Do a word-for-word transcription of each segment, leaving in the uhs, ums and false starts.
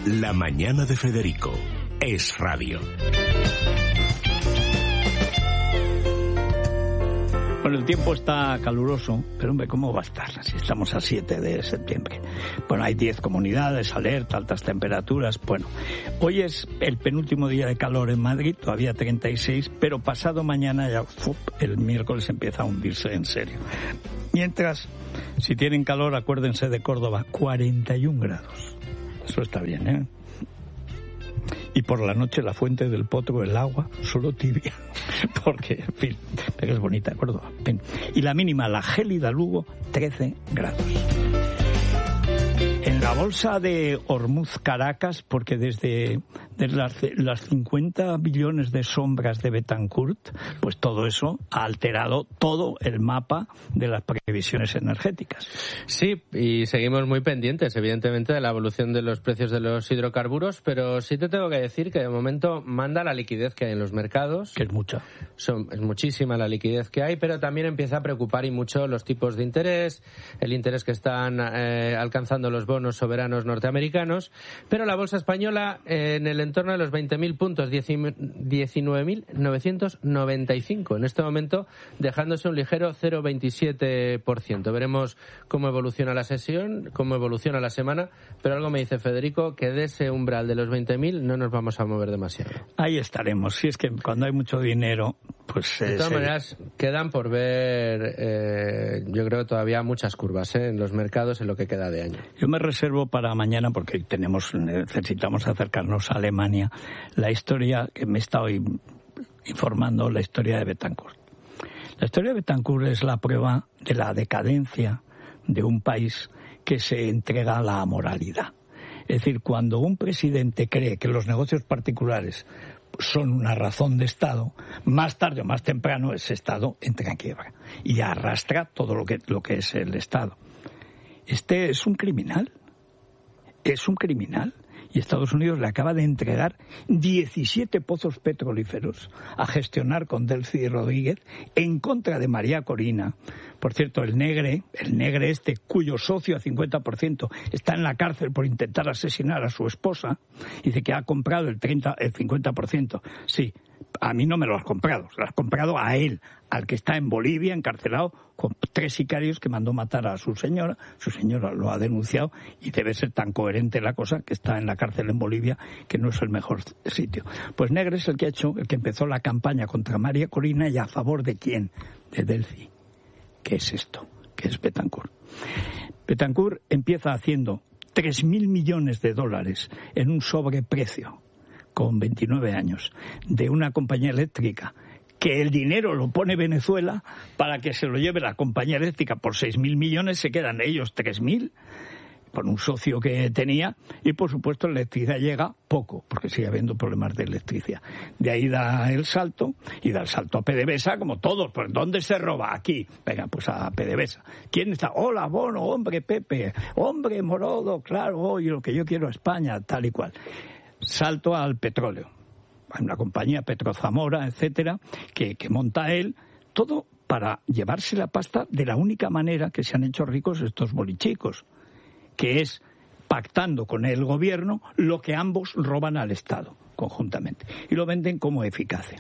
La mañana de Federico es radio. Bueno, el tiempo está caluroso, pero hombre, ¿cómo va a estar si estamos a siete de septiembre? Bueno, hay diez comunidades, alerta, altas temperaturas. Bueno, hoy es el penúltimo día de calor en Madrid, todavía treinta y seis, pero pasado mañana ya, ¡fup!, el miércoles empieza a hundirse en serio. Mientras, si tienen calor, acuérdense de Córdoba, cuarenta y un grados. Eso está bien, ¿eh? Y por la noche la fuente del potro, el agua, solo tibia, porque, en fin, pero es bonita Córdoba. En fin. Y la mínima, la gélida Lugo, trece grados. En la bolsa de Hormuz Caracas, porque desde, desde las, las cincuenta billones de sombras de Betancourt, pues todo eso ha alterado todo el mapa de las previsiones energéticas. Sí, y seguimos muy pendientes, evidentemente, de la evolución de los precios de los hidrocarburos, pero sí te tengo que decir que de momento manda la liquidez que hay en los mercados. Que es mucha. Son, es muchísima la liquidez que hay, pero también empieza a preocupar y mucho los tipos de interés, el interés que están eh, alcanzando los bonos soberanos norteamericanos, pero la bolsa española eh, en el entorno de los veinte mil puntos, diecinueve mil novecientos noventa y cinco en este momento, dejándose un ligero cero coma veintisiete por ciento. Veremos cómo evoluciona la sesión, cómo evoluciona la semana, pero algo me dice Federico que de ese umbral de los veinte mil no nos vamos a mover demasiado. Ahí estaremos. Si es que cuando hay mucho dinero, pues... De todas eh, maneras, quedan por ver, eh, yo creo, todavía muchas curvas eh, en los mercados en lo que queda de año. Yo me reservo para mañana, porque tenemos necesitamos acercarnos a Alemania, la historia que me he estado informando, la historia de Betancourt. La historia de Betancourt es la prueba de la decadencia de un país que se entrega a la amoralidad. Es decir, cuando un presidente cree que los negocios particulares son una razón de Estado, más tarde o más temprano ese Estado entra en quiebra y arrastra todo lo que, lo que es el Estado. Este es un criminal, es un criminal. Y Estados Unidos le acaba de entregar diecisiete pozos petrolíferos a gestionar con Delcy Rodríguez en contra de María Corina. Por cierto, el negre, el negre este, cuyo socio a cincuenta por ciento está en la cárcel por intentar asesinar a su esposa, dice que ha comprado el treinta, el cincuenta por ciento. Sí, a mí no me lo has comprado, se lo has comprado a él, al que está en Bolivia encarcelado con tres sicarios que mandó matar a su señora. Su señora lo ha denunciado y debe ser tan coherente la cosa que está en la cárcel en Bolivia, que no es el mejor sitio. Pues Negre es el que ha hecho, el que empezó la campaña contra María Corina. ¿Y a favor de quién? De Delcy. ¿Qué es esto? ¿Qué es Betancourt? Betancourt empieza haciendo tres mil millones de dólares en un sobreprecio con veintinueve años de una compañía eléctrica, que el dinero lo pone Venezuela para que se lo lleve la compañía eléctrica por seis mil millones, se quedan ellos tres mil, por un socio que tenía, y por supuesto la electricidad llega poco, porque sigue habiendo problemas de electricidad. De ahí da el salto, y da el salto a PDVSA, como todos. ¿Pues dónde se roba? Aquí. Venga, pues a PDVSA. ¿Quién está? Hola, Bono, hombre, Pepe, hombre, Morodo, claro, oye, lo que yo quiero a España, tal y cual. Salto al petróleo. Hay una compañía, Petrozamora, etcétera, que, que monta él, todo para llevarse la pasta de la única manera que se han hecho ricos estos bolichicos, que es pactando con el gobierno lo que ambos roban al Estado conjuntamente, y lo venden como eficacia.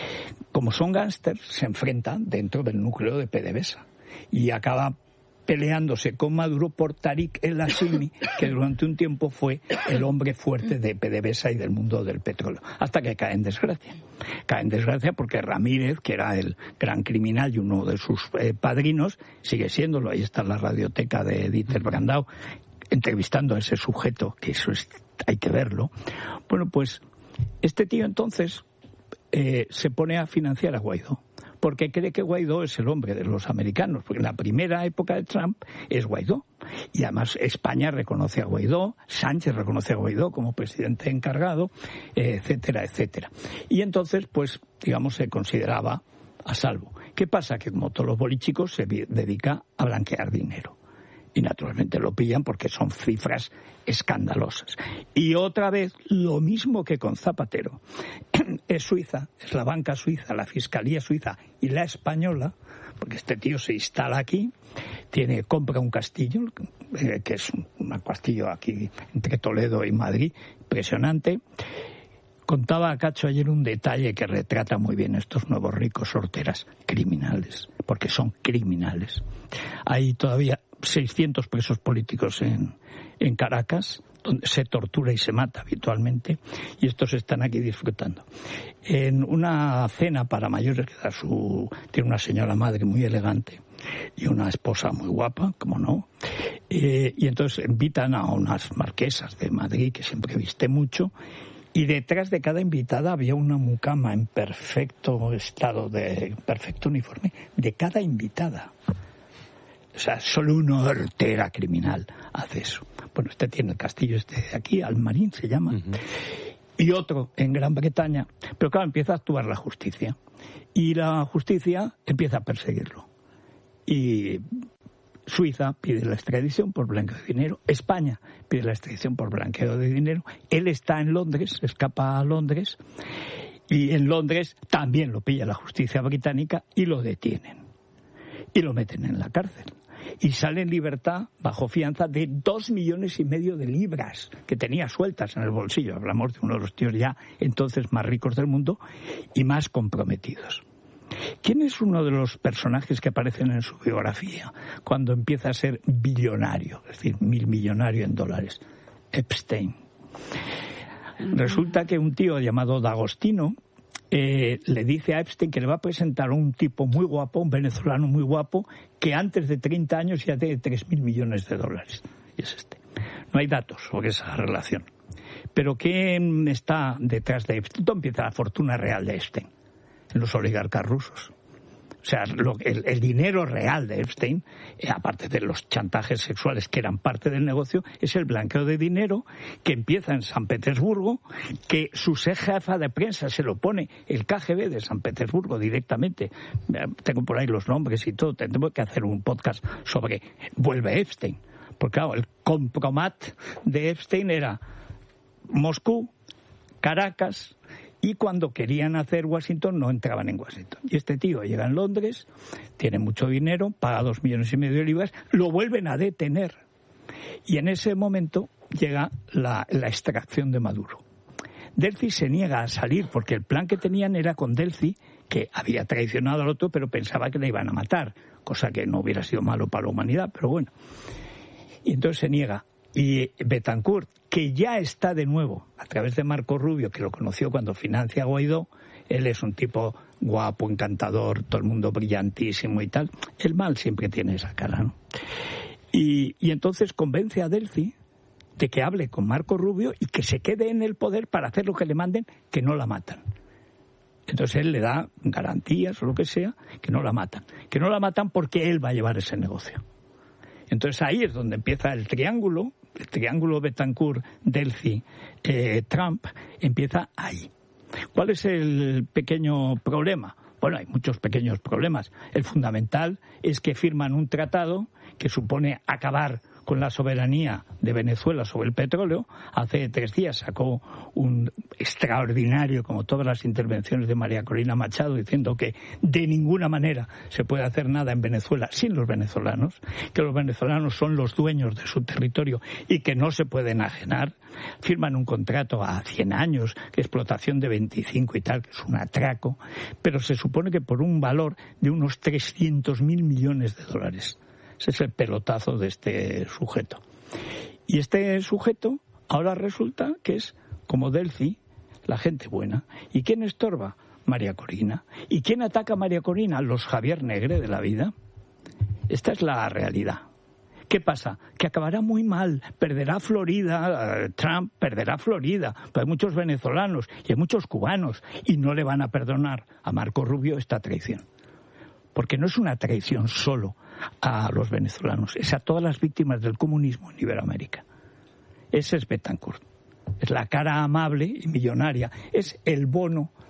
Como son gángsters, se enfrentan dentro del núcleo de PDVSA y acaba peleándose con Maduro por Tariq El Hashimi, que durante un tiempo fue el hombre fuerte de PDVSA y del mundo del petróleo, hasta que cae en desgracia. Cae en desgracia porque Ramírez, que era el gran criminal y uno de sus eh, padrinos, sigue siéndolo. Ahí está la radioteca de Dieter Brandau, entrevistando a ese sujeto, que eso es, hay que verlo. Bueno, pues este tío entonces eh, se pone a financiar a Guaidó, porque cree que Guaidó es el hombre de los americanos, porque en la primera época de Trump es Guaidó, y además España reconoce a Guaidó, Sánchez reconoce a Guaidó como presidente encargado, eh, etcétera, etcétera. Y entonces, pues, digamos, se consideraba a salvo. ¿Qué pasa? Que como todos los bolichicos se dedica a blanquear dinero. Y naturalmente lo pillan porque son cifras escandalosas. Y otra vez, lo mismo que con Zapatero, es Suiza, es la banca suiza, la fiscalía suiza y la española, porque este tío se instala aquí, tiene compra un castillo, eh, que es un un castillo aquí entre Toledo y Madrid, impresionante. Contaba a Cacho ayer un detalle que retrata muy bien estos nuevos ricos horteras, criminales, porque son criminales. Hay todavía seiscientos presos políticos en, en Caracas, donde se tortura y se mata habitualmente, y estos están aquí disfrutando. En una cena para mayores, que da su, tiene una señora madre muy elegante y una esposa muy guapa, como no, eh, y entonces invitan a unas marquesas de Madrid, que siempre viste mucho, y detrás de cada invitada había una mucama en perfecto estado, de perfecto uniforme, de cada invitada. O sea, solo una hortera criminal hace eso. Bueno, este tiene el castillo este de aquí, Almarín se llama, uh-huh. y otro en Gran Bretaña. Pero claro, empieza a actuar la justicia. Y la justicia empieza a perseguirlo. Y Suiza pide la extradición por blanqueo de dinero. España pide la extradición por blanqueo de dinero. Él está en Londres, escapa a Londres. Y en Londres también lo pilla la justicia británica y lo detienen. Y lo meten en la cárcel. Y sale en libertad bajo fianza de dos millones y medio de libras que tenía sueltas en el bolsillo. Hablamos de uno de los tíos ya entonces más ricos del mundo y más comprometidos. ¿Quién es uno de los personajes que aparecen en su biografía cuando empieza a ser billonario, es decir, mil millonario en dólares? Epstein. Resulta que un tío llamado D'Agostino Eh, le dice a Epstein que le va a presentar a un tipo muy guapo, un venezolano muy guapo, que antes de treinta años ya tiene tres mil millones de dólares. Y es este. No hay datos sobre esa relación. Pero ¿quién está detrás de Epstein? Todo empieza la fortuna real de Epstein, en los oligarcas rusos. O sea, lo, el, el dinero real de Epstein, eh, aparte de los chantajes sexuales que eran parte del negocio, es el blanqueo de dinero que empieza en San Petersburgo, que su jefa de prensa se lo pone el K G B de San Petersburgo directamente. Tengo por ahí los nombres y todo. Tendremos que hacer un podcast sobre vuelve Epstein. Porque claro, el compromat de Epstein era Moscú, Caracas, y cuando querían hacer Washington no entraban en Washington. Y este tío llega en Londres, tiene mucho dinero, paga dos millones y medio de libras, lo vuelven a detener. Y en ese momento llega la, la extracción de Maduro. Delcy se niega a salir porque el plan que tenían era con Delcy, que había traicionado al otro, pero pensaba que le iban a matar, cosa que no hubiera sido malo para la humanidad, pero bueno. Y entonces se niega. Y Betancourt, que ya está de nuevo, a través de Marco Rubio, que lo conoció cuando financia a Guaidó, él es un tipo guapo, encantador, todo el mundo brillantísimo y tal. El mal siempre tiene esa cara, ¿no? Y, y entonces convence a Delcy de que hable con Marco Rubio y que se quede en el poder para hacer lo que le manden, que no la matan. Entonces él le da garantías o lo que sea, que no la matan. Que no la matan porque él va a llevar ese negocio. Entonces ahí es donde empieza el triángulo, el triángulo Betancourt, Delcy, eh, Trump, empieza ahí. ¿Cuál es el pequeño problema? Bueno, hay muchos pequeños problemas. El fundamental es que firman un tratado que supone acabar con la soberanía de Venezuela sobre el petróleo. Hace tres días sacó un extraordinario, como todas las intervenciones de María Corina Machado, diciendo que de ninguna manera se puede hacer nada en Venezuela sin los venezolanos, que los venezolanos son los dueños de su territorio y que no se pueden enajenar. Firman un contrato a cien años, que explotación de veinticinco y tal, que es un atraco, pero se supone que por un valor de unos trescientos mil millones de dólares. Ese es el pelotazo de este sujeto. Y este sujeto ahora resulta que es como Delcy, la gente buena. ¿Y quién estorba? María Corina. ¿Y quién ataca a María Corina? Los Javier Negre de la vida. Esta es la realidad. ¿Qué pasa? Que acabará muy mal. Perderá Florida, Trump perderá Florida. Pero hay muchos venezolanos y hay muchos cubanos y no le van a perdonar a Marco Rubio esta traición. Porque no es una traición solo a los venezolanos, es a todas las víctimas del comunismo en Iberoamérica. Ese es Betancourt. Es la cara amable y millonaria. Es el bono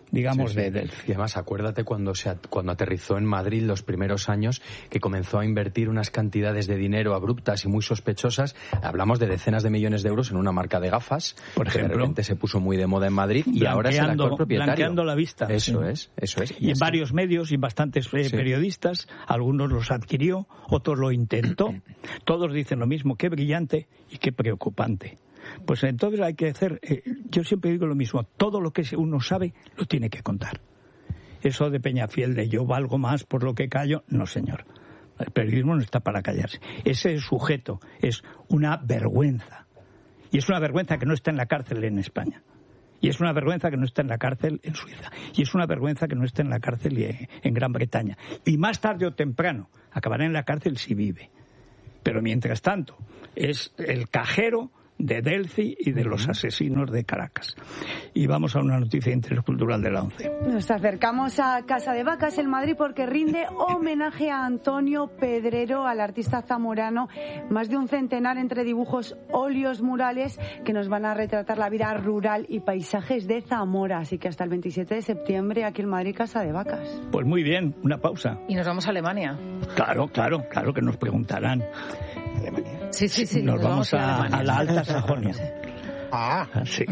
digamos, sí, sí. de Delphi. Y además, acuérdate cuando, se, cuando aterrizó en Madrid los primeros años, que comenzó a invertir unas cantidades de dinero abruptas y muy sospechosas. Hablamos de decenas de millones de euros en una marca de gafas, por ejemplo, que de repente se puso muy de moda en Madrid y ahora es el actual propietario. Blanqueando la vista. Eso sí. es, eso es. Y, y en varios medios y bastantes eh, sí. periodistas, algunos los adquirió, otros lo intentó. Todos dicen lo mismo, qué brillante y qué preocupante. Pues entonces hay que hacer, eh, yo siempre digo lo mismo, todo lo que uno sabe lo tiene que contar. Eso de Peñafiel, de yo valgo más por lo que callo, no señor. El periodismo no está para callarse. Ese sujeto es una vergüenza. Y es una vergüenza que no está en la cárcel en España. Y es una vergüenza que no esté en la cárcel en Suiza. Y es una vergüenza que no esté en la cárcel en Gran Bretaña. Y más tarde o temprano acabará en la cárcel si vive. Pero mientras tanto, es el cajero de Delphi y de los asesinos de Caracas. Y vamos a una noticia de interés cultural de la ONCE. Nos acercamos a Casa de Vacas en Madrid porque rinde homenaje a Antonio Pedrero, al artista zamorano. Más de un centenar entre dibujos, óleos, murales que nos van a retratar la vida rural y paisajes de Zamora. Así que hasta el veintisiete de septiembre aquí en Madrid, Casa de Vacas. Pues muy bien, una pausa. Y nos vamos a Alemania. Claro, claro, claro que nos preguntarán. Alemania. Sí, sí, sí. Nos, nos vamos, vamos a, a la Alta Sajonia. Ah. ah, sí.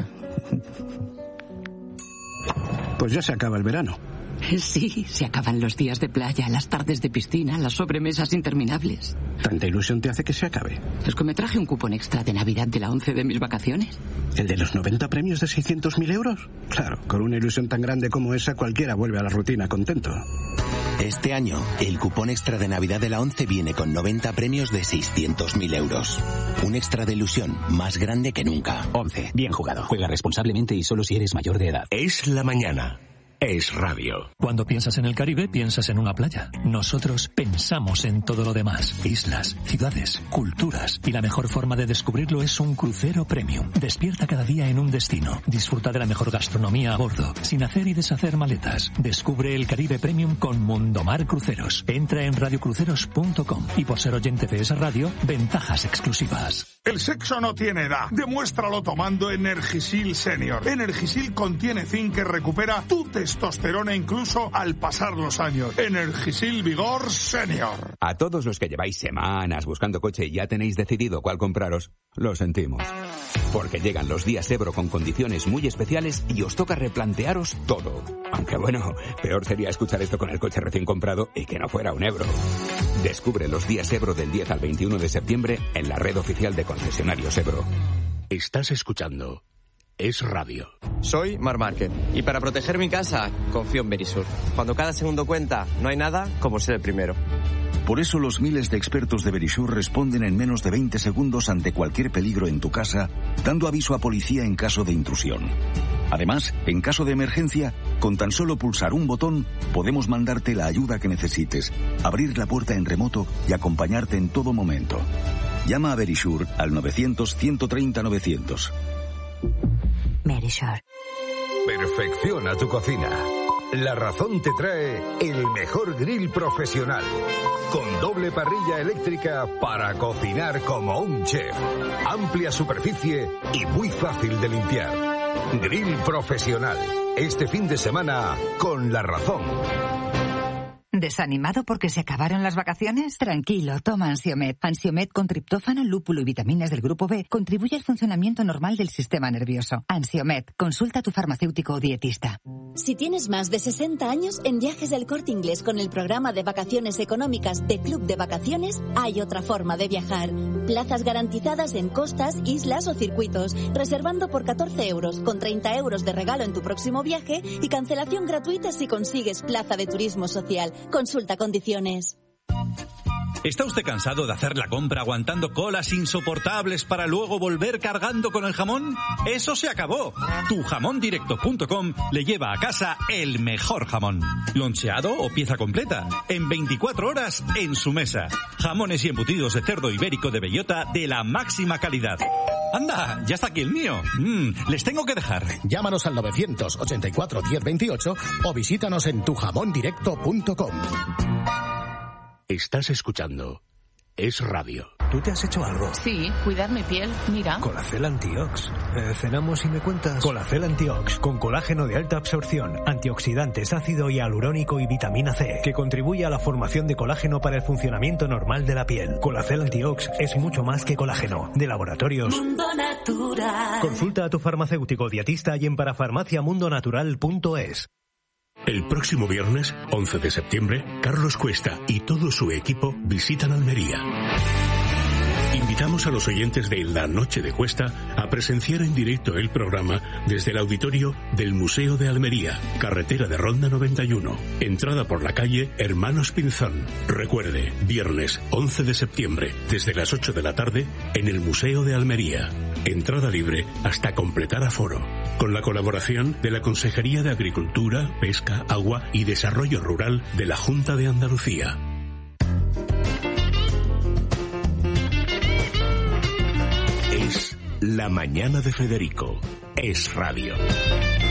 Pues ya se acaba el verano. Sí, se acaban los días de playa, las tardes de piscina, las sobremesas interminables. ¿Tanta ilusión te hace que se acabe? Es que me traje un cupón extra de Navidad de la ONCE de mis vacaciones. ¿El de los noventa premios de seiscientos mil euros? Claro, con una ilusión tan grande como esa, cualquiera vuelve a la rutina contento. Este año, el cupón extra de Navidad de la ONCE viene con noventa premios de seiscientos mil euros. Un extra de ilusión más grande que nunca. ONCE, bien jugado. Juega responsablemente y solo si eres mayor de edad. Es la mañana. Es radio. Cuando piensas en el Caribe, piensas en una playa. Nosotros pensamos en todo lo demás. Islas, ciudades, culturas. Y la mejor forma de descubrirlo es un crucero premium. Despierta cada día en un destino. Disfruta de la mejor gastronomía a bordo, sin hacer y deshacer maletas. Descubre el Caribe Premium con Mundomar Cruceros. Entra en radio cruceros punto com. Y por ser oyente de esa radio, ventajas exclusivas. El sexo no tiene edad. Demuéstralo tomando Energisil Senior. Energisil contiene zinc que recupera tu testosterona incluso al pasar los años. Energisil Vigor Senior. A todos los que lleváis semanas buscando coche y ya tenéis decidido cuál compraros, lo sentimos. Porque llegan los días Ebro con condiciones muy especiales y os toca replantearos todo. Aunque bueno, peor sería escuchar esto con el coche recién comprado y que no fuera un Ebro. Descubre los días Ebro del diez al veintiuno de septiembre en la red oficial de concesionarios Ebro. Estás escuchando Es Radio. Soy Mar Márquez y para proteger mi casa confío en Verisur. Cuando cada segundo cuenta, no hay nada como ser el primero. Por eso los miles de expertos de Verisur responden en menos de veinte segundos ante cualquier peligro en tu casa, dando aviso a policía en caso de intrusión. Además, en caso de emergencia, con tan solo pulsar un botón, podemos mandarte la ayuda que necesites, abrir la puerta en remoto y acompañarte en todo momento. Llama a Verisur al novecientos, ciento treinta, novecientos. Verisur. Perfecciona tu cocina. La Razón te trae el mejor grill profesional, con doble parrilla eléctrica para cocinar como un chef. Amplia superficie y muy fácil de limpiar. Grill profesional. Este fin de semana con La Razón. ¿Desanimado porque se acabaron las vacaciones? Tranquilo, toma Ansiomed. Ansiomed con triptófano, lúpulo y vitaminas del grupo B contribuye al funcionamiento normal del sistema nervioso. Ansiomed, consulta a tu farmacéutico o dietista. Si tienes más de sesenta años, en Viajes del Corte Inglés con el programa de vacaciones económicas de Club de Vacaciones, hay otra forma de viajar. Plazas garantizadas en costas, islas o circuitos, reservando por catorce euros, con treinta euros de regalo en tu próximo viaje y cancelación gratuita si consigues plaza de turismo social. Consulta condiciones. ¿Está usted cansado de hacer la compra aguantando colas insoportables para luego volver cargando con el jamón? ¡Eso se acabó! tu jamón directo punto com le lleva a casa el mejor jamón. Loncheado o pieza completa. En veinticuatro horas en su mesa. Jamones y embutidos de cerdo ibérico de bellota de la máxima calidad. ¡Anda! ¡Ya está aquí el mío! Mm, les tengo que dejar. Llámanos al novecientos ochenta y cuatro diez veintiocho o visítanos en tu jamón directo punto com. Estás escuchando Es Radio. ¿tú te has hecho algo? Sí, cuidar mi piel. Mira. Colacel Antiox. Eh, cenamos y me cuentas. Colacel Antiox, con colágeno de alta absorción, antioxidantes, ácido hialurónico y vitamina C, que contribuye a la formación de colágeno para el funcionamiento normal de la piel. Colacel Antiox es mucho más que colágeno. De Laboratorios Mundo Natural. Consulta a tu farmacéutico dietista y en parafarmacia mundo natural punto es. El próximo viernes, once de septiembre, Carlos Cuesta y todo su equipo visitan Almería. Invitamos a los oyentes de La Noche de Cuesta a presenciar en directo el programa desde el auditorio del Museo de Almería, carretera de Ronda noventa y uno, entrada por la calle Hermanos Pinzón. Recuerde, viernes once de septiembre, desde las ocho de la tarde, en el Museo de Almería. Entrada libre hasta completar aforo. Con la colaboración de la Consejería de Agricultura, Pesca, Agua y Desarrollo Rural de la Junta de Andalucía. Es La Mañana de Federico. Es Radio.